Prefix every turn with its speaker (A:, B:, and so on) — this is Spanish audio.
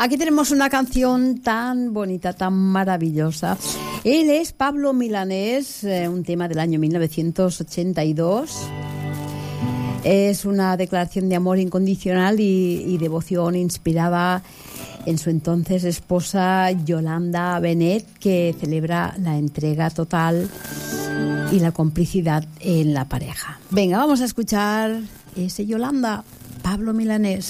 A: Aquí tenemos una canción tan bonita, tan maravillosa. Él es Pablo Milanés, un tema del año 1982. Es una declaración de amor incondicional y devoción inspirada en su entonces esposa Yolanda Benet, que celebra la entrega total y la complicidad en la pareja. Venga, vamos a escuchar ese Yolanda, Pablo Milanés.